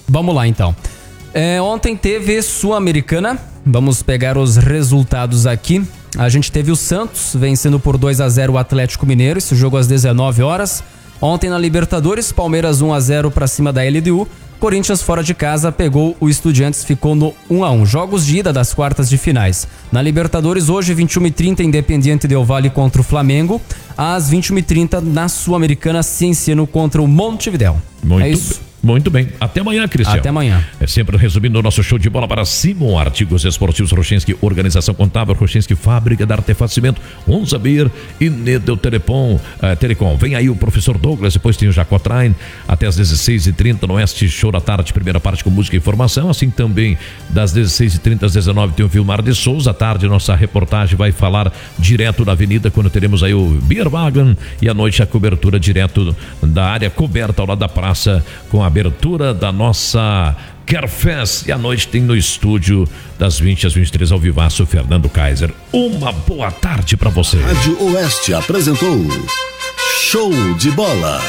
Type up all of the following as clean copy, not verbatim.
Vamos lá então. Ontem teve Sul-Americana, vamos pegar os resultados aqui. A gente teve o Santos vencendo por 2-0 o Atlético Mineiro, esse jogo às 19 horas. Ontem na Libertadores, Palmeiras 1-0 para cima da LDU. Corinthians fora de casa pegou o Estudiantes, ficou no 1-1. Jogos de ida das quartas de finais. Na Libertadores, hoje, 21h30, Independiente Del Valle contra o Flamengo. Às 21h30, na Sul-Americana, Cienciano contra o Montevidéu. É isso. Muito bem. Até amanhã, Cristiano. Até amanhã. Sempre resumindo o nosso show de bola para Simon Artigos Esportivos Rochenski, Organização Contábil Rochenski, Fábrica de Artefaciamento, Onzabir e Nedel Telecom. Vem aí o professor Douglas, depois tem o Jacotrain, até às 16h30 no Oeste, show da tarde, primeira parte com música e informação. Assim também, das 16h30 às 19h tem o Vilmar de Souza. À tarde, nossa reportagem vai falar direto da avenida, quando teremos aí o Bierwagen, e à noite a cobertura direto da área coberta ao lado da praça, com a abertura da nossa Carefest, e à noite tem no estúdio das 20 às 23 ao vivaço Fernando Kaiser. Uma boa tarde para você. Rádio Oeste apresentou Show de Bola.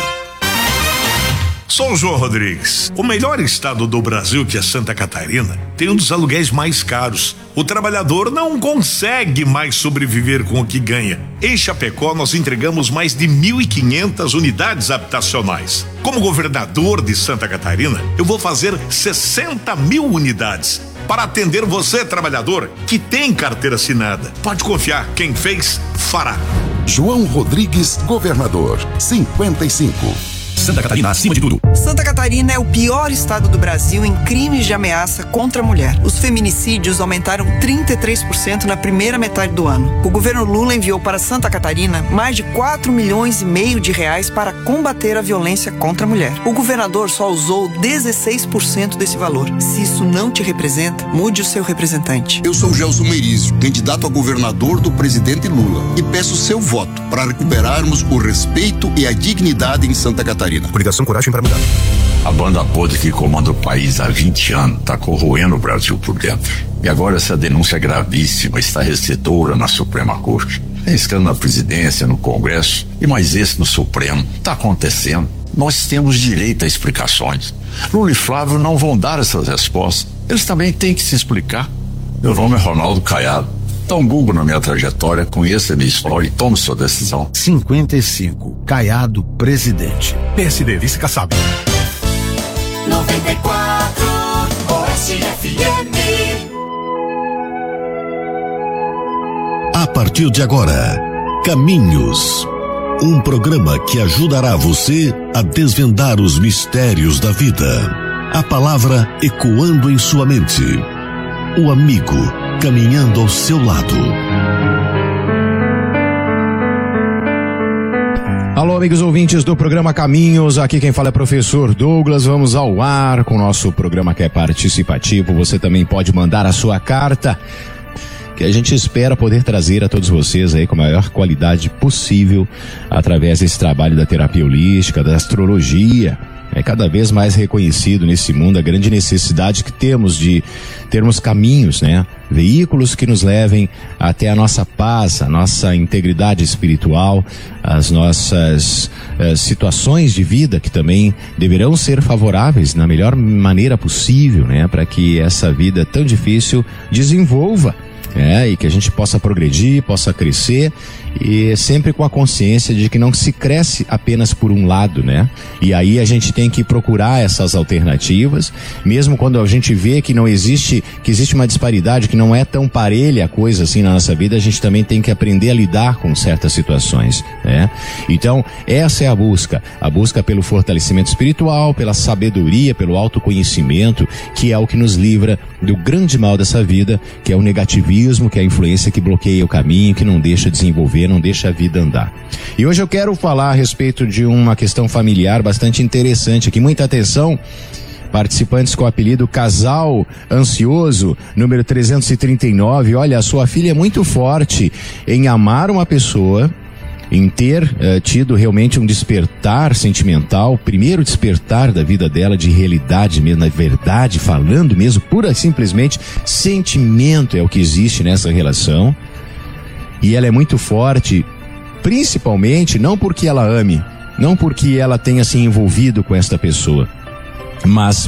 Sou o João Rodrigues. O melhor estado do Brasil, que é Santa Catarina, tem um dos aluguéis mais caros. O trabalhador não consegue mais sobreviver com o que ganha. Em Chapecó, nós entregamos mais de 1.500 unidades habitacionais. Como governador de Santa Catarina, eu vou fazer 60 mil unidades para atender você, trabalhador, que tem carteira assinada. Pode confiar, quem fez, fará. João Rodrigues, governador, 55. Santa Catarina acima de tudo. Santa Catarina é o pior estado do Brasil em crimes de ameaça contra a mulher. Os feminicídios aumentaram 33% na primeira metade do ano. O governo Lula enviou para Santa Catarina mais de 4,5 milhões de reais para combater a violência contra a mulher. O governador só usou 16% desse valor. Se isso não te representa, mude o seu representante. Eu sou Gelson Meirizio, candidato a governador do presidente Lula, e peço seu voto para recuperarmos o respeito e a dignidade em Santa Catarina. Coligação Coragem para Mudar. A banda podre que comanda o país há 20 anos está corroendo o Brasil por dentro. E agora essa denúncia gravíssima está restritora na Suprema Corte. Tem escândalo na presidência, no Congresso, e mais esse no Supremo. Está acontecendo. Nós temos direito a explicações. Lula e Flávio não vão dar essas respostas. Eles também têm que se explicar. Meu nome é Ronaldo Caiado. Dá um Google na minha trajetória, conheça a minha história e tome sua decisão. 55. Caiado, presidente. PSD, vice Kassab. 94 Oeste FM. A partir de agora, Caminhos. Um programa que ajudará você a desvendar os mistérios da vida. A palavra ecoando em sua mente. O amigo caminhando ao seu lado. Alô, amigos ouvintes do programa Caminhos, aqui quem fala é professor Douglas. Vamos ao ar com o nosso programa que é participativo. Você também pode mandar a sua carta, que a gente espera poder trazer a todos vocês aí com a maior qualidade possível através desse trabalho da terapia holística, da astrologia. É cada vez mais reconhecido nesse mundo a grande necessidade que temos de termos caminhos, né? Veículos que nos levem até a nossa paz, a nossa integridade espiritual, as nossas situações de vida que também deverão ser favoráveis na melhor maneira possível, né? Para que essa vida tão difícil desenvolva. E que a gente possa progredir, possa crescer, e sempre com a consciência de que não se cresce apenas por um lado, né? E aí a gente tem que procurar essas alternativas, mesmo quando a gente vê que existe uma disparidade, que não é tão parelha a coisa assim na nossa vida, a gente também tem que aprender a lidar com certas situações, né? Então, essa é a busca pelo fortalecimento espiritual, pela sabedoria, pelo autoconhecimento, que é o que nos livra do grande mal dessa vida, que é o negativismo, que é a influência que bloqueia o caminho, que não deixa desenvolver, não deixa a vida andar. E hoje eu quero falar a respeito de uma questão familiar bastante interessante aqui. Muita atenção, participantes com o apelido Casal Ansioso, número 339. Olha, a sua filha é muito forte em amar uma pessoa, em ter tido realmente um despertar sentimental, o primeiro despertar da vida dela, de realidade mesmo, na verdade, falando mesmo, pura e simplesmente sentimento é o que existe nessa relação. E ela é muito forte, principalmente não porque ela ame, não porque ela tenha se envolvido com esta pessoa, mas